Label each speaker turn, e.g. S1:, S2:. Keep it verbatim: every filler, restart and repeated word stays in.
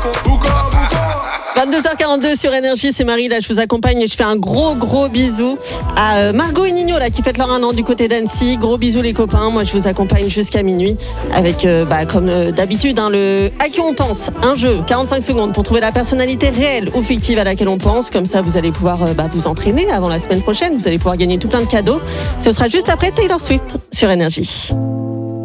S1: vingt-deux heures quarante-deux sur Énergie, c'est Marie, là je vous accompagne et je fais un gros gros bisou à Margot et Nino là qui fêtent leur un an du côté d'Annecy. Gros bisous les copains, moi je vous accompagne jusqu'à minuit avec euh, bah, comme euh, d'habitude hein, le à qui on pense, un jeu, quarante-cinq secondes pour trouver la personnalité réelle ou fictive à laquelle on pense. Comme ça vous allez pouvoir euh, bah, vous entraîner avant la semaine prochaine, vous allez pouvoir gagner tout plein de cadeaux. Ce sera juste après Taylor Swift sur Énergie.